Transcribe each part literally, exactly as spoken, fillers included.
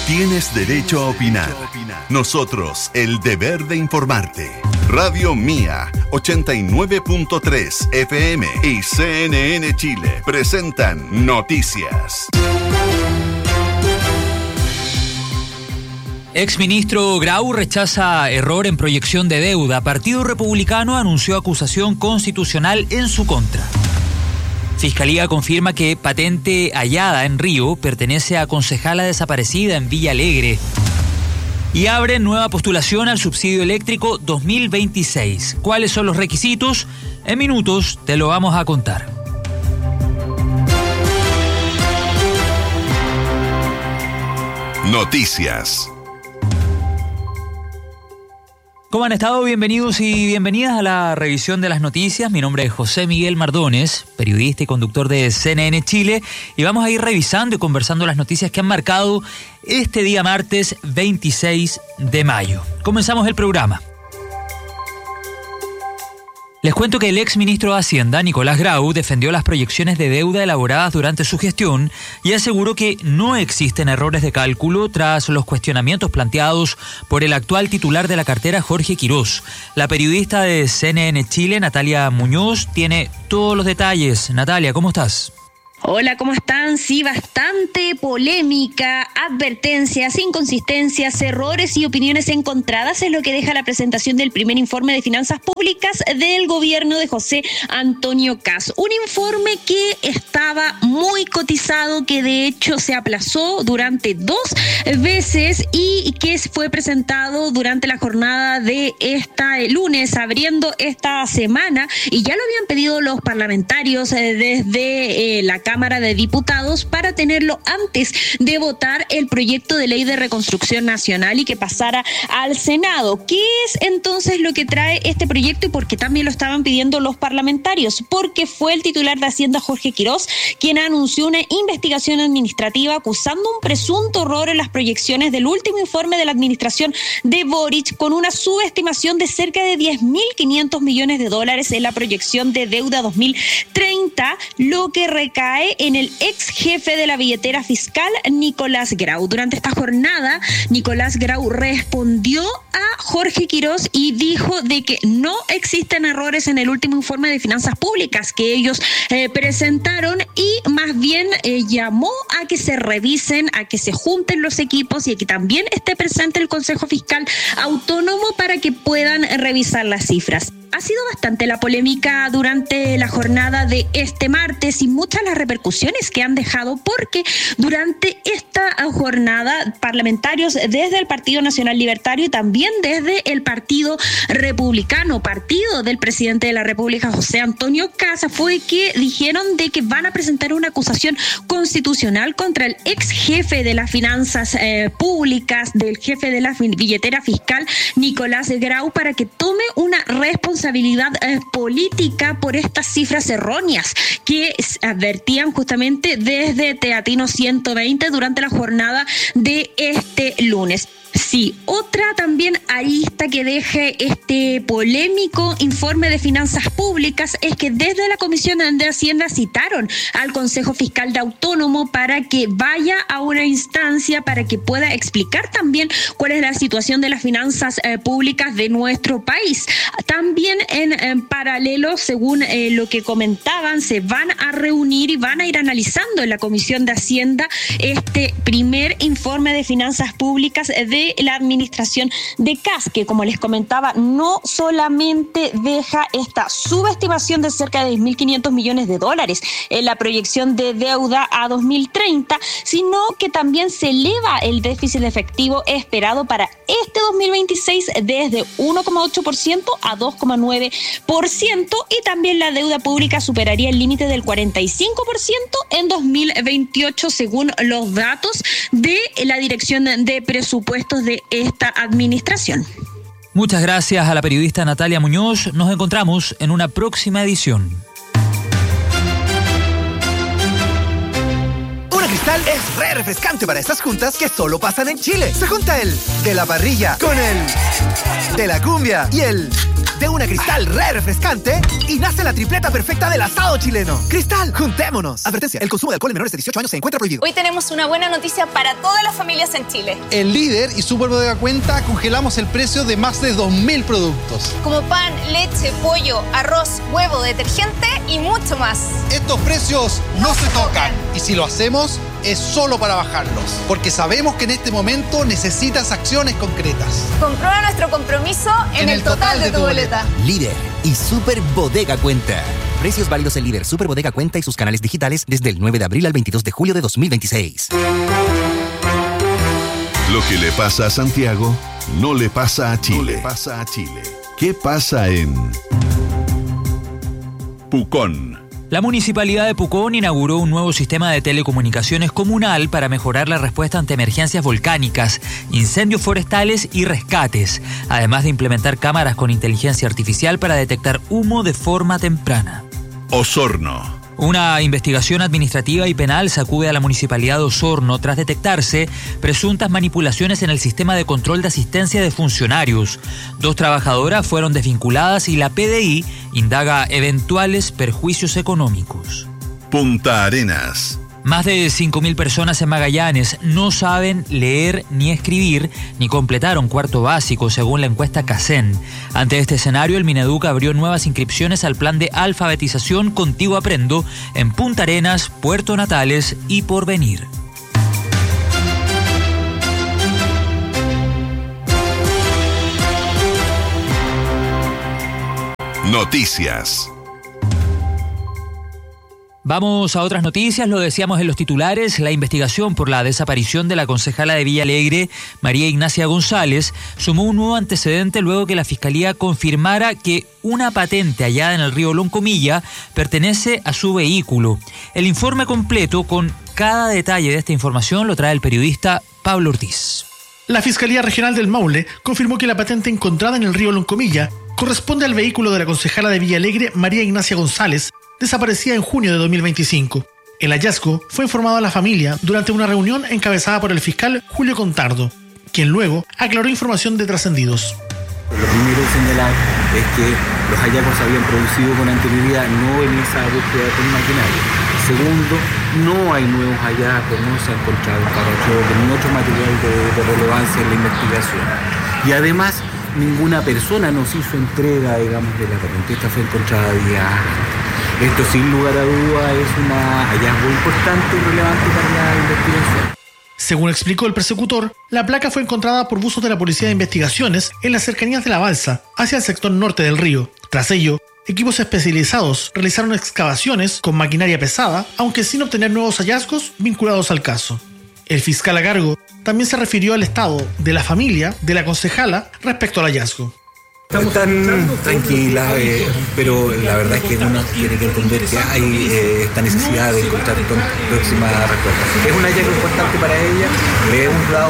Tienes derecho a opinar. Nosotros, el deber de informarte. Radio Mía, ochenta y nueve punto tres F M y C N N Chile presentan Noticias. Exministro Grau rechaza error en proyección de deuda. Partido Republicano anunció acusación constitucional en su contra. Fiscalía confirma que patente hallada en Río pertenece a concejala desaparecida en Villa Alegre. Y abren nueva postulación al subsidio eléctrico dos mil veintiséis. ¿Cuáles son los requisitos? En minutos te lo vamos a contar. Noticias. ¿Cómo han estado? Bienvenidos y bienvenidas a la revisión de las noticias. Mi nombre es José Miguel Mardones, periodista y conductor de C N N Chile, y vamos a ir revisando y conversando las noticias que han marcado este día martes veintiséis de mayo. Comenzamos el programa. Les cuento que el ex ministro de Hacienda, Nicolás Grau, defendió las proyecciones de deuda elaboradas durante su gestión y aseguró que no existen errores de cálculo tras los cuestionamientos planteados por el actual titular de la cartera, Jorge Quirós. La periodista de C N N Chile, Natalia Muñoz, tiene todos los detalles. Natalia, ¿cómo estás? Hola, ¿cómo están? Sí, bastante polémica, advertencias, inconsistencias, errores y opiniones encontradas es lo que deja la presentación del primer informe de finanzas públicas del gobierno de José Antonio Kast. Un informe que estaba muy cotizado, que de hecho se aplazó durante dos veces y que fue presentado durante la jornada de este lunes, abriendo esta semana, y ya lo habían pedido los parlamentarios desde eh, la Cámara de Diputados para tenerlo antes de votar el proyecto de ley de reconstrucción nacional y que pasara al Senado. ¿Qué es entonces lo que trae este proyecto y por qué también lo estaban pidiendo los parlamentarios? Porque fue el titular de Hacienda, Jorge Quirós, quien anunció una investigación administrativa acusando un presunto error en las proyecciones del último informe de la administración de Boric, con una subestimación de cerca de diez mil quinientos millones de dólares en la proyección de deuda dos mil treinta, lo que recae en el ex jefe de la billetera fiscal, Nicolás Grau. Durante esta jornada, Nicolás Grau respondió a Jorge Quirós y dijo de que no existen errores en el último informe de finanzas públicas que ellos eh, presentaron, y más bien eh, llamó a que se revisen, a que se junten los equipos y a que también esté presente el Consejo Fiscal Autónomo para que puedan revisar las cifras. Ha sido bastante la polémica durante la jornada de este martes y muchas las repercusiones que han dejado, porque durante esta jornada parlamentarios desde el Partido Nacional Libertario y también desde el Partido Republicano, partido del presidente de la República, José Antonio Kast, fue que dijeron de que van a presentar una acusación constitucional contra el ex jefe de las finanzas eh, públicas, del jefe de la billetera fiscal, Nicolás Grau, para que tome una responsabilidad responsabilidad eh, política por estas cifras erróneas que advertían justamente desde Teatino ciento veinte durante la jornada de este lunes. Sí, otra también arista que deje este polémico informe de finanzas públicas es que desde la Comisión de Hacienda citaron al Consejo Fiscal de Autónomo para que vaya a una instancia para que pueda explicar también cuál es la situación de las finanzas eh, públicas de nuestro país. También en, en paralelo, según eh, lo que comentaban, se van a reunir y van a ir analizando en la Comisión de Hacienda este primer informe de finanzas públicas de la administración de Kast, que como les comentaba, no solamente deja esta subestimación de cerca de diez mil quinientos millones de dólares en la proyección de deuda a dos mil treinta, sino que también se eleva el déficit efectivo esperado para este dos mil veintiséis desde uno coma ocho por ciento a dos coma nueve por ciento, y también la deuda pública superaría el límite del cuarenta y cinco por ciento en dos mil veintiocho, según los datos de la Dirección de Presupuestos de esta administración. Muchas gracias a la periodista Natalia Muñoz. Nos encontramos en una próxima edición. Una Cristal es re refrescante para estas juntas que solo pasan en Chile. Se junta el de la parrilla con el de la cumbia y el Tómate una Cristal re refrescante y nace la tripleta perfecta del asado chileno. Cristal, juntémonos. Advertencia, el consumo de alcohol en menores de dieciocho años se encuentra prohibido. Hoy tenemos una buena noticia para todas las familias en Chile. En Líder y Super Bodega Cuenta congelamos el precio de más de dos mil productos. Como pan, leche, pollo, arroz, huevo, detergente y mucho más. Estos precios no se tocan. Y si lo hacemos, es solo para bajarlos. Porque sabemos que en este momento necesitas acciones concretas. Comprueba nuestro compromiso en, en el, el total, total de, de tu boleta. boleta. Líder y Super Bodega Cuenta. Precios válidos en Líder, Super Bodega Cuenta y sus canales digitales desde el nueve de abril al veintidós de julio de dos mil veintiséis. Lo que le pasa a Santiago no le pasa a Chile. No le pasa a Chile. ¿Qué pasa en Pucón? La Municipalidad de Pucón inauguró un nuevo sistema de telecomunicaciones comunal para mejorar la respuesta ante emergencias volcánicas, incendios forestales y rescates, además de implementar cámaras con inteligencia artificial para detectar humo de forma temprana. Osorno. Una investigación administrativa y penal sacude a la Municipalidad de Osorno tras detectarse presuntas manipulaciones en el sistema de control de asistencia de funcionarios. Dos trabajadoras fueron desvinculadas y la P D I indaga eventuales perjuicios económicos. Punta Arenas. Más de cinco mil personas en Magallanes no saben leer ni escribir ni completaron cuarto básico, según la encuesta CACEN. Ante este escenario, el Mineduc abrió nuevas inscripciones al plan de alfabetización Contigo Aprendo en Punta Arenas, Puerto Natales y Porvenir. Noticias. Vamos a otras noticias, lo decíamos en los titulares. La investigación por la desaparición de la concejala de Villa Alegre, María Ignacia González, sumó un nuevo antecedente luego que la Fiscalía confirmara que una patente hallada en el río Loncomilla pertenece a su vehículo. El informe completo con cada detalle de esta información lo trae el periodista Pablo Ortiz. La Fiscalía Regional del Maule confirmó que la patente encontrada en el río Loncomilla corresponde al vehículo de la concejala de Villa Alegre, María Ignacia González, desaparecida en junio de dos mil veinticinco. El hallazgo fue informado a la familia durante una reunión encabezada por el fiscal Julio Contardo, quien luego aclaró información de trascendidos. Lo primero a señalar es que los hallazgos se habían producido con anterioridad, no en esa búsqueda con maquinaria. Segundo, no hay nuevos hallazgos, no se ha encontrado parachoques ni otro material de, de relevancia en la investigación. Y además, ninguna persona nos hizo entrega, digamos, de la patente. Esta fue encontrada días antes. Esto, sin lugar a duda, es un hallazgo importante y relevante para la investigación. Según explicó el persecutor, la placa fue encontrada por buzos de la Policía de Investigaciones en las cercanías de la balsa, hacia el sector norte del río. Tras ello, equipos especializados realizaron excavaciones con maquinaria pesada, aunque sin obtener nuevos hallazgos vinculados al caso. El fiscal a cargo también se refirió al estado de la familia de la concejala respecto al hallazgo. Están tranquilas, eh, pero la verdad es que uno tiene que entender que hay eh, esta necesidad de encontrar próxima respuesta. Es un hallazgo importante para ella, le hemos dado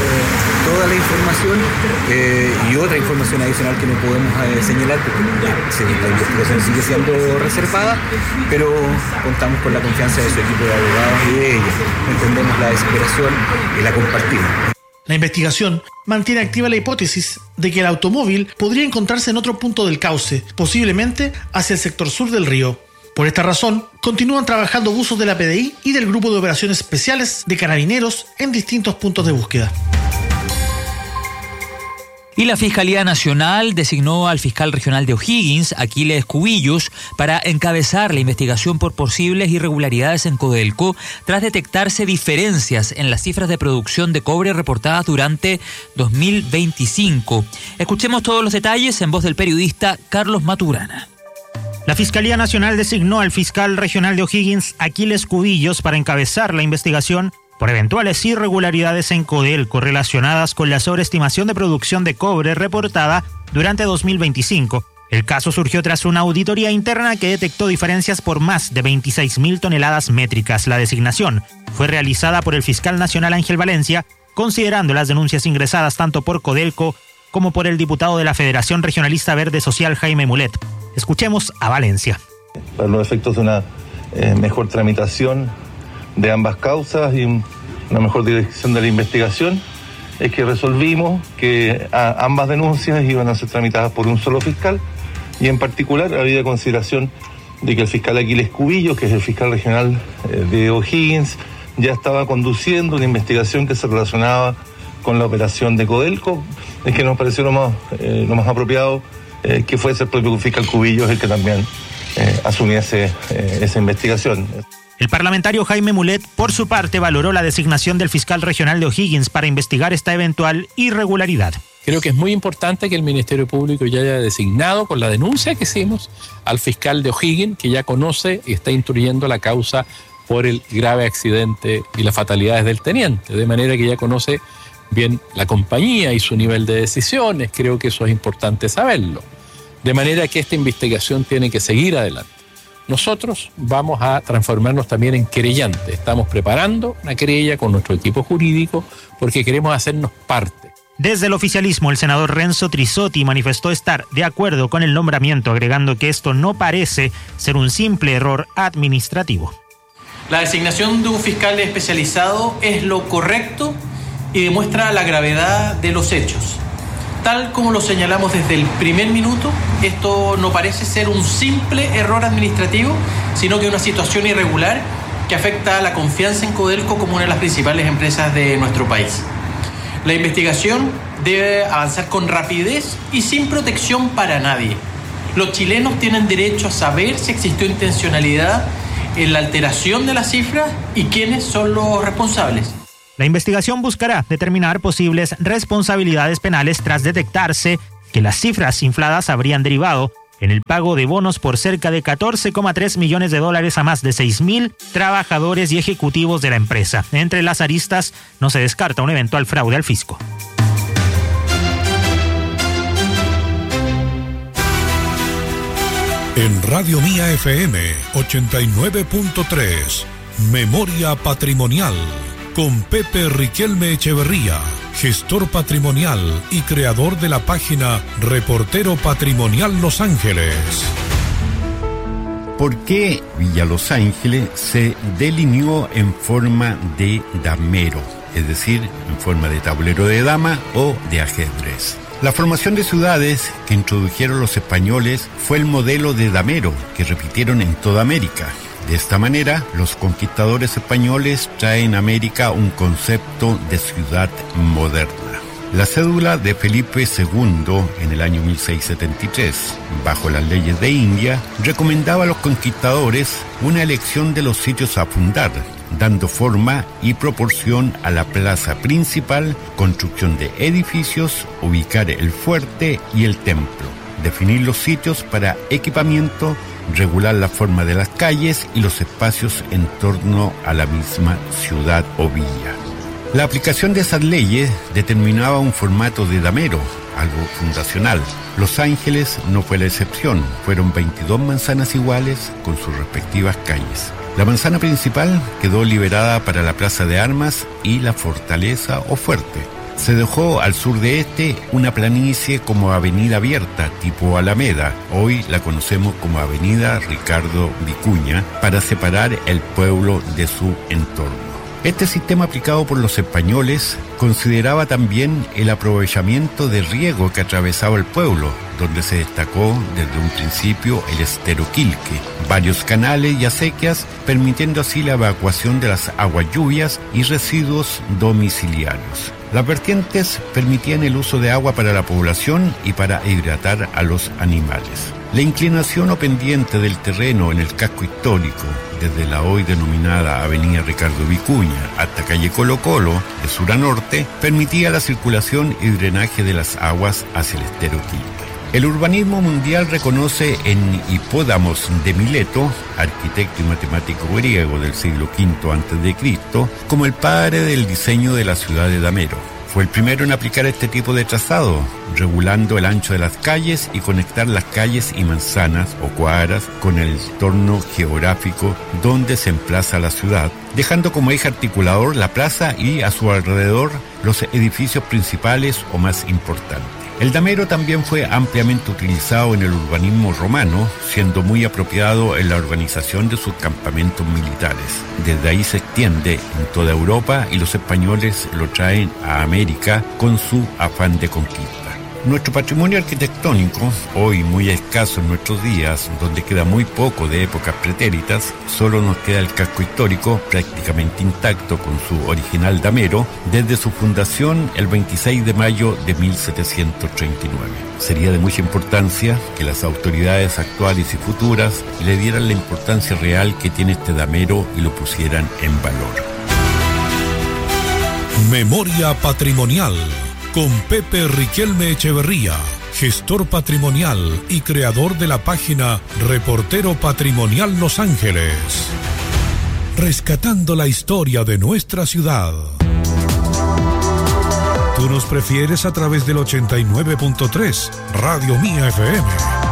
toda la información eh, y otra información adicional que no podemos eh, señalar porque la investigación sigue siendo reservada, pero contamos con la confianza de su equipo de abogados y de ella. Entendemos la desesperación y la compartimos. La investigación mantiene activa la hipótesis de que el automóvil podría encontrarse en otro punto del cauce, posiblemente hacia el sector sur del río. Por esta razón, continúan trabajando buzos de la P D I y del Grupo de Operaciones Especiales de Carabineros en distintos puntos de búsqueda. Y la Fiscalía Nacional designó al fiscal regional de O'Higgins, Aquiles Cubillos, para encabezar la investigación por posibles irregularidades en Codelco, tras detectarse diferencias en las cifras de producción de cobre reportadas durante dos mil veinticinco. Escuchemos todos los detalles en voz del periodista Carlos Maturana. La Fiscalía Nacional designó al fiscal regional de O'Higgins, Aquiles Cubillos, para encabezar la investigación por eventuales irregularidades en Codelco relacionadas con la sobreestimación de producción de cobre reportada durante dos mil veinticinco. El caso surgió tras una auditoría interna que detectó diferencias por más de veintiséis mil toneladas métricas. La designación fue realizada por el fiscal nacional Ángel Valencia, considerando las denuncias ingresadas tanto por Codelco como por el diputado de la Federación Regionalista Verde Social Jaime Mulet. Escuchemos a Valencia. Para los efectos de una eh, mejor tramitación de ambas causas y una mejor dirección de la investigación, es que resolvimos que a, ambas denuncias iban a ser tramitadas por un solo fiscal, y en particular había consideración de que el fiscal Aquiles Cubillos, que es el fiscal regional de O'Higgins, ya estaba conduciendo una investigación que se relacionaba con la operación de Codelco. Es que nos pareció lo más, eh, lo más apropiado eh, que fuese el propio fiscal Cubillos el que también eh, asumiese eh, esa investigación. El parlamentario Jaime Mulet, por su parte, valoró la designación del fiscal regional de O'Higgins para investigar esta eventual irregularidad. Creo que es muy importante que el Ministerio Público ya haya designado, con la denuncia que hicimos, al fiscal de O'Higgins, que ya conoce y está instruyendo la causa por el grave accidente y las fatalidades del teniente, de manera que ya conoce bien la compañía y su nivel de decisiones. Creo que eso es importante saberlo. De manera que esta investigación tiene que seguir adelante. Nosotros vamos a transformarnos también en querellante. Estamos preparando una querella con nuestro equipo jurídico porque queremos hacernos parte. Desde el oficialismo, el senador Renzo Trisotti manifestó estar de acuerdo con el nombramiento, agregando que esto no parece ser un simple error administrativo. La designación de un fiscal especializado es lo correcto y demuestra la gravedad de los hechos. Tal como lo señalamos desde el primer minuto, esto no parece ser un simple error administrativo, sino que una situación irregular que afecta a la confianza en Codelco como una de las principales empresas de nuestro país. La investigación debe avanzar con rapidez y sin protección para nadie. Los chilenos tienen derecho a saber si existió intencionalidad en la alteración de las cifras y quiénes son los responsables. La investigación buscará determinar posibles responsabilidades penales tras detectarse que las cifras infladas habrían derivado en el pago de bonos por cerca de catorce coma tres millones de dólares a más de seis mil trabajadores y ejecutivos de la empresa. Entre las aristas no se descarta un eventual fraude al fisco. En Radio Mía F M ochenta y nueve punto tres, Memoria Patrimonial, con Pepe Riquelme Echeverría, gestor patrimonial y creador de la página Reportero Patrimonial Los Ángeles. ¿Por qué Villa Los Ángeles se delineó en forma de damero, es decir, en forma de tablero de dama o de ajedrez? La formación de ciudades que introdujeron los españoles fue el modelo de damero que repitieron en toda América. De esta manera, los conquistadores españoles traen a América un concepto de ciudad moderna. La cédula de Felipe segundo, en el año mil seiscientos setenta y tres, bajo las leyes de India, recomendaba a los conquistadores una elección de los sitios a fundar, dando forma y proporción a la plaza principal, construcción de edificios, ubicar el fuerte y el templo, definir los sitios para equipamiento, regular la forma de las calles y los espacios en torno a la misma ciudad o villa. La aplicación de esas leyes determinaba un formato de damero, algo fundacional. Los Ángeles no fue la excepción, fueron veintidós manzanas iguales con sus respectivas calles. La manzana principal quedó liberada para la plaza de armas y la fortaleza o fuerte. Se dejó al sur de este una planicie como avenida abierta, tipo Alameda, hoy la conocemos como avenida Ricardo Vicuña, para separar el pueblo de su entorno. Este sistema aplicado por los españoles consideraba también el aprovechamiento de riego que atravesaba el pueblo, donde se destacó desde un principio el estero Quilque, varios canales y acequias, permitiendo así la evacuación de las aguas lluvias y residuos domiciliarios. Las vertientes permitían el uso de agua para la población y para hidratar a los animales. La inclinación o pendiente del terreno en el casco histórico, desde la hoy denominada Avenida Ricardo Vicuña hasta calle Colo Colo, de sur a norte, permitía la circulación y drenaje de las aguas hacia el estero Quilque. El urbanismo mundial reconoce en Hipódamos de Mileto, arquitecto y matemático griego del siglo quinto antes de Cristo, como el padre del diseño de la ciudad de Damero. Fue el primero en aplicar este tipo de trazado, regulando el ancho de las calles y conectar las calles y manzanas o cuadras con el entorno geográfico donde se emplaza la ciudad, dejando como eje articulador la plaza y a su alrededor los edificios principales o más importantes. El damero también fue ampliamente utilizado en el urbanismo romano, siendo muy apropiado en la organización de sus campamentos militares. Desde ahí se extiende en toda Europa y los españoles lo traen a América con su afán de conquista. Nuestro patrimonio arquitectónico, hoy muy escaso en nuestros días, donde queda muy poco de épocas pretéritas, solo nos queda el casco histórico prácticamente intacto con su original damero desde su fundación el veintiséis de mayo de mil setecientos treinta y nueve. Sería de mucha importancia que las autoridades actuales y futuras le dieran la importancia real que tiene este damero y lo pusieran en valor. Memoria Patrimonial con Pepe Riquelme Echeverría, gestor patrimonial y creador de la página Reportero Patrimonial Los Ángeles. Rescatando la historia de nuestra ciudad. Tú nos prefieres a través del ochenta y nueve punto tres, Radio Mía F M.